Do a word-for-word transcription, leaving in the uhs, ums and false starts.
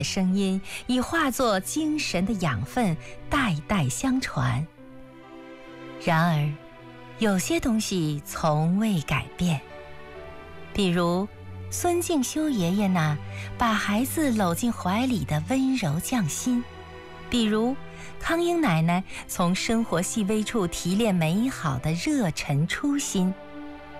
声音已化作精神的养分，代代相传。然而，有些东西从未改变，比如孙敬修爷爷那把孩子搂进怀里的温柔匠心，比如康英奶奶从生活细微处提炼美好的热忱初心。